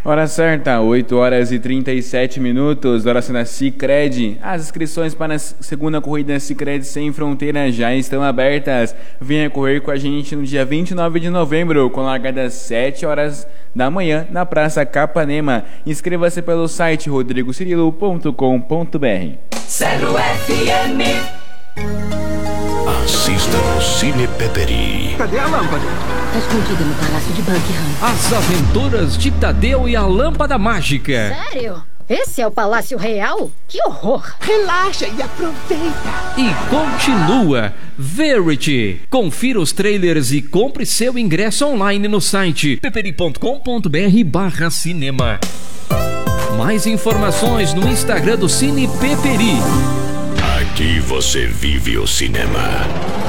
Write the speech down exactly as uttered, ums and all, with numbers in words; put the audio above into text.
Hora certa, oito horas e trinta e sete minutos, hora certa Sicredi. As inscrições para a segunda corrida Sicredi Sem Fronteiras já estão abertas. Venha correr com a gente no dia vinte e nove de novembro, com largada às sete horas da manhã na Praça Capanema. Inscreva-se pelo site rodrigo cirilo ponto com ponto br. Zero F M. Assista no Cine Peperi. Cadê a lâmpada? Tá escondida no Palácio de Buckingham. As Aventuras de Tadeu e a Lâmpada Mágica. Sério? Esse é o Palácio Real? Que horror! Relaxa e aproveita. E continua Verity. Confira os trailers e compre seu ingresso online no site peperi ponto com ponto br barra cinema. Mais informações no Instagram do Cine Peperi. Aqui você vive o cinema.